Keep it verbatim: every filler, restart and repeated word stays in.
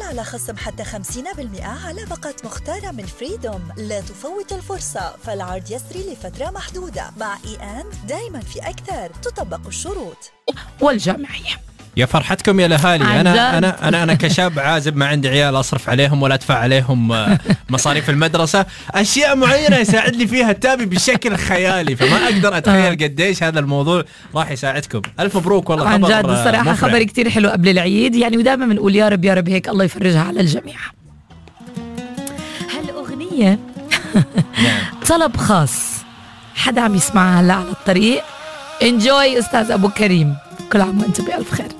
على خصم حتى خمسين بالمئة على باقة مختارة من فريدوم. لا تفوت الفرصة، فالعرض يسري لفترة محدودة. مع إي أند دايما في أكثر، تطبق الشروط. والجمعية. يا فرحتكم يا الاهالي. انا انا انا انا كشاب عازب ما عندي عيال اصرف عليهم ولا ادفع عليهم مصاريف المدرسه، اشياء معينه يساعدني فيها التابي بشكل خيالي، فما اقدر اتخيل قديش هذا الموضوع راح يساعدكم. الف مبروك والله، عن خبر جد الصراحه مفرح. خبر كتير حلو قبل العيد يعني، ودائما بنقول يا رب يا رب هيك الله يفرجها على الجميع. هالاغنيه طلب خاص، حدا عم يسمعها هلا على الطريق. انجوي استاذ ابو كريم، كل عام وانت بألف خير.